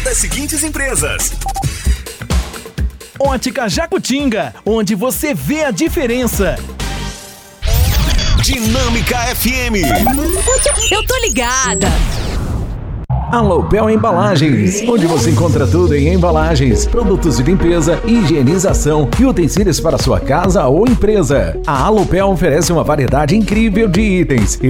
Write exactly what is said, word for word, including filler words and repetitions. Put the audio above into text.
das seguintes empresas: Ótica Jacutinga, onde você vê a diferença. Dinâmica F M. Eu tô ligada. Alopel Embalagens, onde você encontra tudo em embalagens, produtos de limpeza, higienização e utensílios para sua casa ou empresa. A Alopel oferece uma variedade incrível de itens